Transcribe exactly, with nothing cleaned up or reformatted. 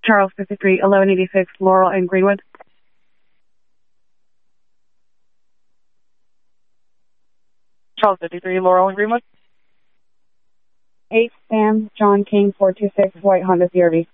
Charles fifty-three, eleven eighty-six, Laurel and Greenwood. Charles fifty-three, Laurel and Greenwood. eight, Sam, John King, four two six, White Honda C R V.